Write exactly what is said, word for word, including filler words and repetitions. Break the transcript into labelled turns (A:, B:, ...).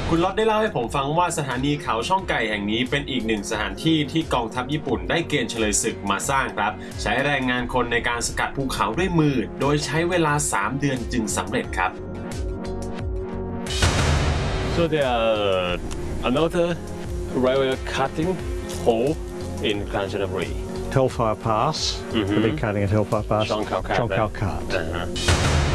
A: คุณล็อตได้เล่าให้ผมฟังว่าสถานีเขาช่องไก่แห่งนี้เป็นอีกหนึ่งสถานที่ที่กองทัพญี่ปุ่นได้เกณฑ์เฉลยศึกมาสร้างครับใช้แรงงานคนในการสกัดภูเขาด้วยมือโดยใช้เวลาสามเดือนจึงสำเร็จครับ
B: So there are another railway cutting hole in Kanchanaburi.
C: Hellfire Pass,
B: Mhm.
C: the big cutting at Hellfire Pass.
B: Chongqing Cut.
C: Chongqing Cut.
B: Uh-huh.